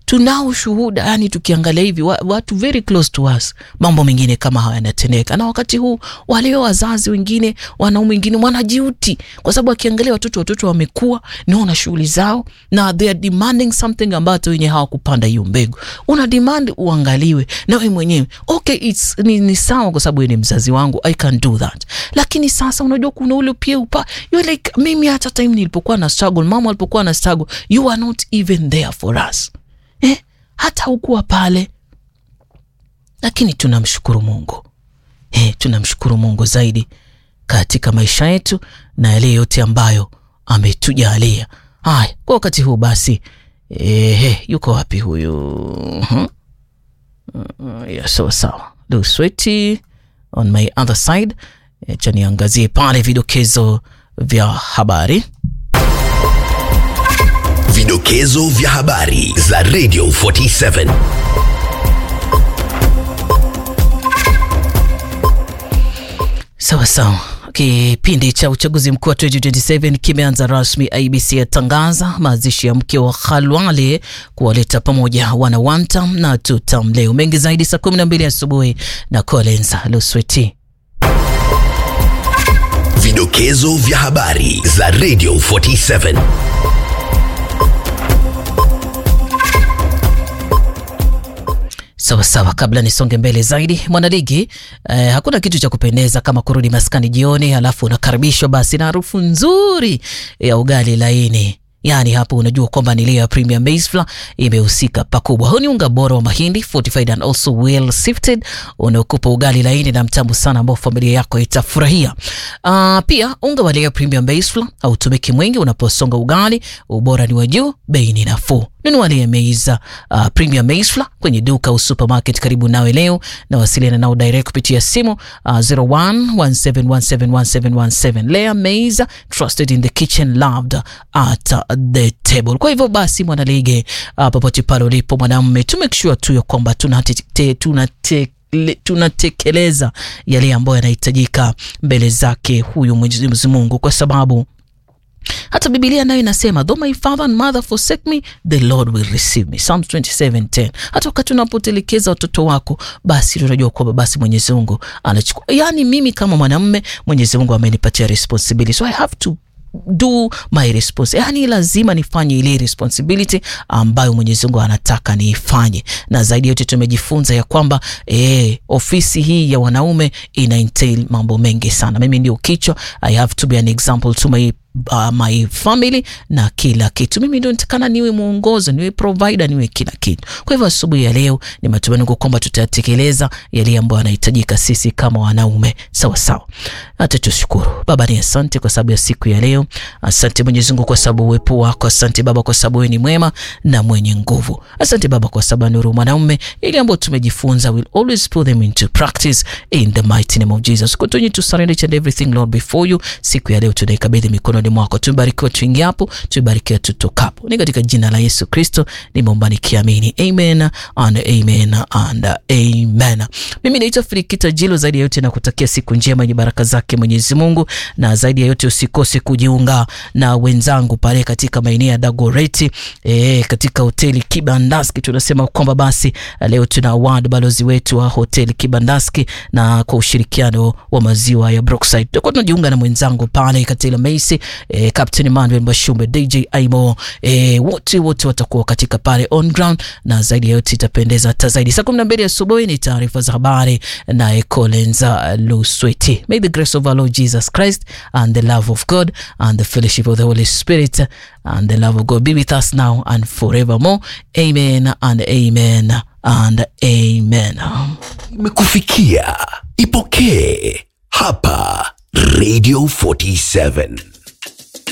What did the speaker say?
tunao shuhuda, yani tukiangalia hivi watu very close to us, mambo mengine kama haya yanatendeka. Na wakati huu wale wazazi wengine, wanaume wengine wanajiuti kwa sababu akiangalia watoto wamekuwa naona shughuli zao na they are demanding something ambacho wenyewe hawakupanda hiyo mbegu. Una demand uangaliwe na wewe mwenyewe. Okay, ni sawa kwa sababu ni mzazi wangu, I can do that. Lakini sasa unajua kuna ule pia you're like, mimi hata time nilipokuwa na struggle, mama alipokuwa na struggle, you are not even there for us. Hata hukuwa pale. Lakini tunamshukuru Mungu. Tunamshukuru Mungu zaidi katika maisha yetu na yale yote ambayo ametujalia. Haya, kwa wakati huu basi yuko wapi huyu? Sawa. Lusweti on my other side. Acha niangazie pale vidokezo vya habari. Vidokezo vya habari za Radio 47. Sawa. Kipindi cha uchaguzi mkuu wa 2027 kimeanza rasmi. IEBC yatangaza mazishi ya mke wa Khalwale kuwaleta pamoja wana one term na two term leo. Mengi zaidi saa 12 asubuhi na Collins Lusweti. Vidokezo vya habari za Radio 47. Sawa, kabla nisonge mbele zaidi, mwanaligi, hakuna kitu cha kupendeza kama kurudi maskani jioni halafu unakaribishwa basi na harufu nzuri ya ugali laini. Yani hapo unajua kwamba ni Lea Premium Maize Flour imehusika pakubwa. Huu ni unga bora wa mahindi, fortified and also well sifted, unaokupa ugali laini na mtamu sana ambao familia yako itafurahia. Pia unga wa Lea Premium Maize Flour hautumiki mwingi unaposonga ugali, ubora ni wa juu, bei ni nafuu. Nunua Lea Premium Maize Flour kwenye duka au supermarket karibu nawe leo, na wasiliana nao direct kupitia simu 0117171717. Lea Maize, trusted in the kitchen, loved at the table. Kwa hivyo basi mwanaligi, popote pale ulipo mwanamume, to make sure tu kwamba tunatekeleza yale ambayo yanahitajika mbele zake huyu Mwenyezi Mungu, kwa sababu hata Biblia nayo inasema, though my father and mother forsake me, the Lord will receive me. Psalms 27:10. Hata wakati unapotelekeza watoto wako, basi tunajua kwamba basi Mwenyezi Mungu anachukua. Yani mimi kama mwanamume, Mwenyezi Mungu amenipatia responsibility, so I have to do my responsibility. Yani lazima nifanye ile responsibility ambayo Mwenyezi Mungu anataka niifanye. Na zaidi yote tumejifunza ya kwamba ofisi hii ya wanaume ina entail mambo mengi sana. Mimi ndio kichwa, I have to be an example to my family na kila kitu. Mimi ndio nitakana niwe muongozo, niwe provider, niwe kila kitu. Kwa hivyo asubuhi ya leo ni matumaini kwamba tutatekeleza yale ambayo yanahitajika sisi kama wanaume. Sawa. Hata tushukuru. Baba, ni asante kwa sababu ya siku ya leo. Asante Mwenyezi Mungu kwa sababu uwepo wako. Asante Baba kwa sababu wewe ni mwema na mwenye nguvu. Asante Baba kwa sababu nuru mwanaume ile ambayo tumejifunza will always put them into practice in the mighty name of Jesus. Continue to surrender and everything Lord before you. Siku ya leo tunaikabidhi mikononi mwako. Tubarikiwe tuingiapo, tubarikiwe tutokapo. Ni katika jina la Yesu Kristo nimeomba nikiamini. Amen and amen and amen. Mimi naitwa Frikita Jilo. Zaidi ya yote nakutakia siku njema yenye baraka zake Mwenyezi Mungu, na zaidi ya yote usikose kujiunga na wenzangu pale katika maeneo ya Dagoretti katika hoteli Kibandaski. Tunasema kwamba basi leo tuna award balozi wetu wa hoteli Kibandaski, na kwa ushirikiano wa maziwa ya Brookside tutakuwa tunajiunga na mwenzangu pale katika Macy, Captain Emmanuel Bashumbe, DJ Aimo, wote watakuwa katika pale on ground, na zaidi ya yote itapendeza hata zaidi. Saa 12 asubuhi ni taarifa za habari na Collins Lusweti. May the grace of our Lord Jesus Christ and the love of God and the fellowship of the Holy Spirit and the love of God be with us now and forevermore. Amen and amen and amen. Imekufikia, ipokee hapa Radio 47.